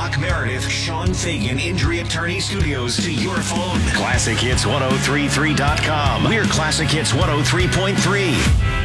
Brock Meredith, Sean Fagan Injury Attorney Studios to your phone. ClassicHits1033.com. We're Classic Hits 103.3.